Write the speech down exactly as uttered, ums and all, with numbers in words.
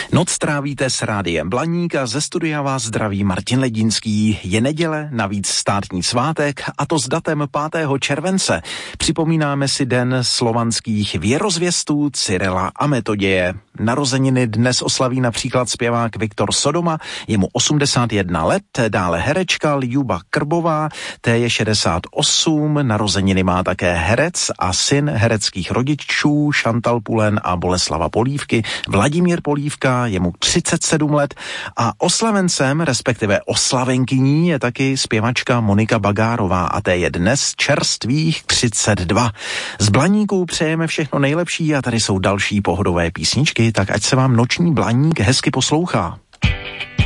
Noc trávíte s rádiem Blaník a ze studia vás zdraví Martin Ledínský. Je neděle, navíc státní svátek, a to s datem pátého července. Připomínáme si den slovanských věrozvěstů Cyrila a Metoděje. Narozeniny dnes oslaví například zpěvák Viktor Sodoma, je mu osmdesát jedna let, dále herečka Ljuba Krbová, té je šedesát osm, narozeniny má také herec a syn hereckých rodičů Šantal Pulen a Boleslava Polívky, Vladimír Polívka, je mu třicet sedm let a oslavencem, respektive oslavenkyní, je taky zpěvačka Monika Bagárová a té je dnes čerstvých třicet dva. Z Blaníků přejeme všechno nejlepší a tady jsou další pohodové písničky, tak ať se vám noční Blaník hezky poslouchá.